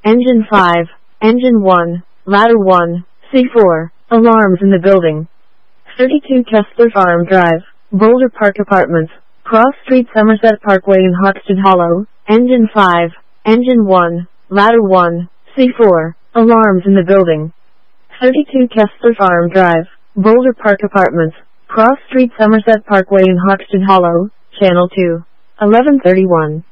Engine 5, Engine 1, Ladder 1, C4, alarms in the building. 32 Kessler Farm Drive, Boulder Park Apartments, Cross Street Somerset Parkway in Hoxton Hollow, Engine 5, Engine 1, Ladder 1, C4, alarms in the building. 32 Kessler Farm Drive, Boulder Park Apartments, Cross Street Somerset Parkway in Hoxton Hollow, Channel 2, 1131.